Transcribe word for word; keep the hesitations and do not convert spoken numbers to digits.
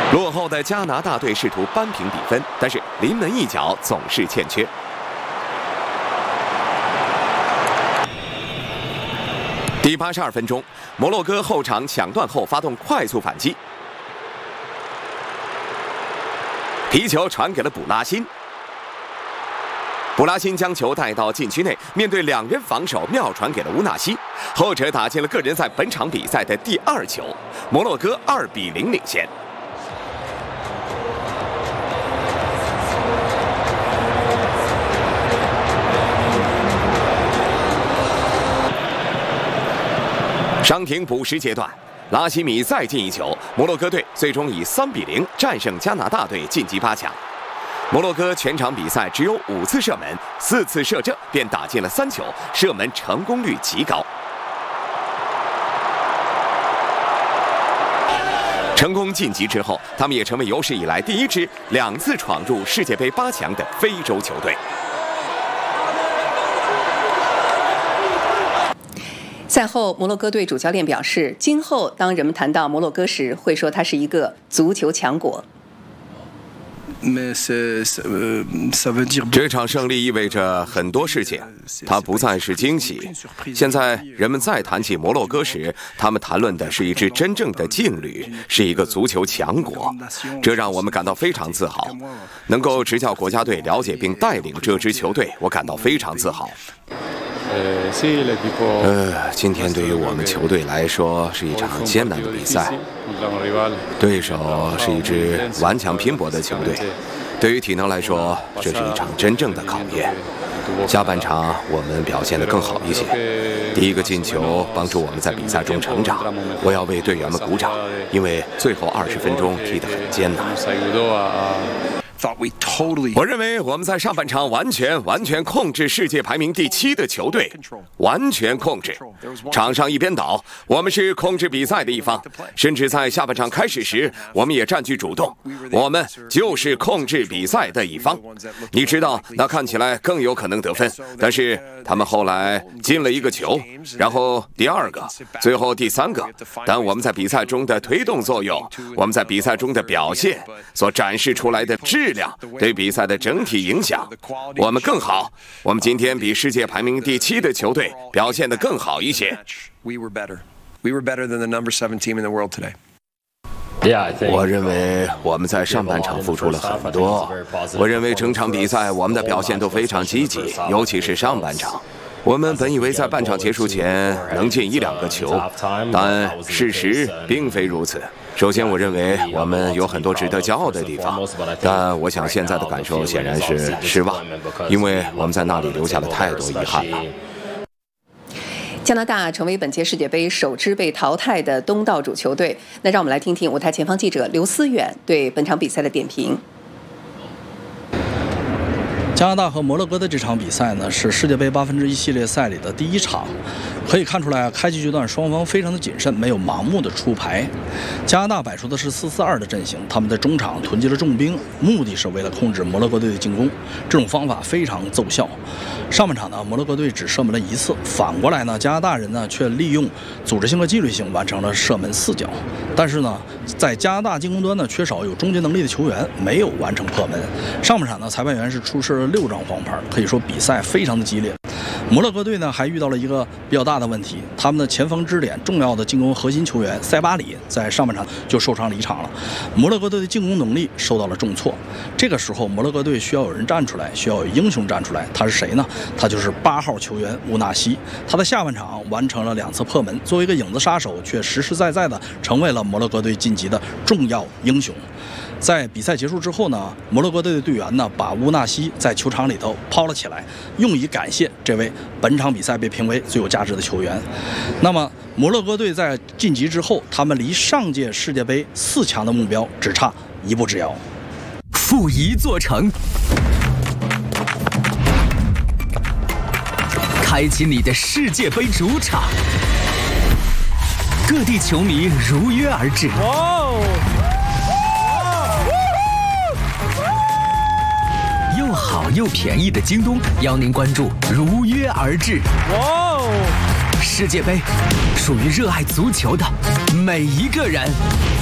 落后的加拿大队试图扳平比分，但是临门一脚总是欠缺。第八十二分钟，摩洛哥后场抢断后发动快速反击，皮球传给了卜拉欣。 布拉辛将球带到禁区内，面对两人防守，妙传给了乌纳西，后者打进了个人在本场比赛的第二球，摩洛哥二比零领先。伤停补时阶段，拉希米再进一球，摩洛哥队最终以三比零战胜加拿大队，晋级八强。 摩洛哥全场比赛只有五次射门，四次射正便打进了三球，射门成功率极高。成功晋级之后，他们也成为有史以来第一支两次闯入世界杯八强的非洲球队。 赛后，摩洛哥队主教练表示，今后当人们谈到摩洛哥时，会说它是一个足球强国。 这场胜利意味着很多事情，它不再是惊喜。现在人们再谈起摩洛哥时，他们谈论的是一支真正的劲旅，是一个足球强国。这让我们感到非常自豪。能够执教国家队、了解并带领这支球队，我感到非常自豪。 呃，今天对于我们球队来说是一场艰难的比赛，对手是一支顽强拼搏的球队。对于体能来说，这是一场真正的考验。下半场我们表现得更好一些，第一个进球帮助我们在比赛中成长。我要为队员们鼓掌，因为最后二十分钟踢得很艰难。 我认为我们在上半场完全完全控制世界排名第七的球队，完全控制。场上一边倒，我们是控制比赛的一方，甚至在下半场开始时，我们也占据主动。我们就是控制比赛的一方。你知道，那看起来更有可能得分，但是他们后来进了一个球，然后第二个，最后第三个。但我们在比赛中的推动作用，我们在比赛中的表现所展示出来的质。 质量对比赛的整体影响，我们更好。我们今天比世界排名第七的球队表现得更好一些。我认为我们在上半场付出了很多。我认为整场比赛我们的表现都非常积极，尤其是上半场。 我们本以为在半场结束前能进一两个球，但事实并非如此。首先，我认为我们有很多值得骄傲的地方，但我想现在的感受显然是失望，因为我们在那里留下了太多遗憾了。 加拿大成为本届世界杯首支被淘汰的东道主球队。那让我们来听听舞台前方记者刘思远对本场比赛的点评。 加拿大和摩洛哥的这场比赛呢，是世界杯八分之一系列赛里的第一场。可以看出来，开局阶段双方非常的谨慎，没有盲目的出牌。加拿大摆出的是四四二的阵型，他们在中场囤积了重兵，目的是为了控制摩洛哥队的进攻。这种方法非常奏效。上半场呢，摩洛哥队只射门了一次，反过来呢，加拿大人呢却利用组织性和纪律性完成了射门四脚。但是呢，在加拿大进攻端呢，缺少有终结能力的球员，没有完成破门。上半场呢，裁判员是出示了六张黄牌，可以说比赛非常的激烈。摩洛哥队呢还遇到了一个比较大的问题，他们的前锋支点重要的进攻核心球员塞巴里在上半场就受伤离场了，摩洛哥队的进攻能力受到了重挫。这个时候，摩洛哥队需要有人站出来，需要有英雄站出来。他是谁呢？他就是八号球员乌纳西。他在下半场完成了两次破门，作为一个影子杀手，却实实在在的成为了摩洛哥队晋级的重要英雄。在比赛结束之后呢，摩洛哥队的队员呢把乌纳西在球场里头抛了起来，用以感谢这位本场比赛被评为最有价值的球员。那么摩洛哥队在晋级之后，他们离上届世界杯四强的目标只差一步之遥。 负一座城，开启你的世界杯主场，各地球迷如约而至。又好又便宜的京东邀您关注如约而至。哇哦！世界杯属于热爱足球的每一个人。